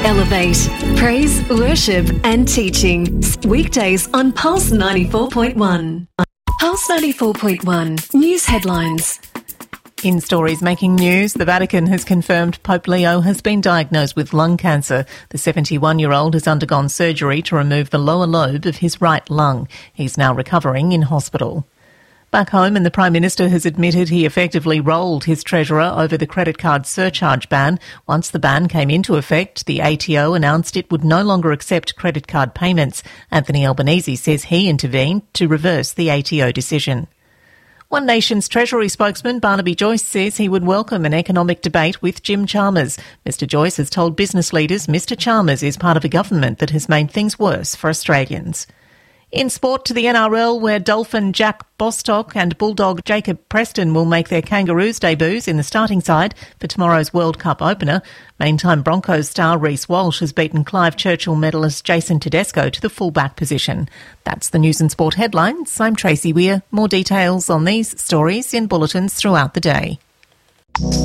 Elevate. Praise, worship and teaching. Weekdays on Pulse 94.1. Pulse 94.1. News headlines. In stories making news, the Vatican has confirmed Pope Leo has been diagnosed with lung cancer. The 71-year-old has undergone surgery to remove the lower lobe of his right lung. He's now recovering in hospital. Back home, and the Prime Minister has admitted he effectively rolled his treasurer over the credit card surcharge ban. Once the ban came into effect, the ATO announced it would no longer accept credit card payments. Anthony Albanese says he intervened to reverse the ATO decision. One Nation's Treasury spokesman Barnaby Joyce says he would welcome an economic debate with Jim Chalmers. Mr Joyce has told business leaders Mr Chalmers is part of a government that has made things worse for Australians. In sport, to the NRL, where Dolphin Jack Bostock and Bulldog Jacob Preston will make their Kangaroos debuts in the starting side for tomorrow's World Cup opener. Main-time Broncos star Reece Walsh has beaten Clive Churchill medalist Jason Tedesco to the fullback position. That's the news and sport headlines. I'm Tracy Weir. More details on these stories in bulletins throughout the day.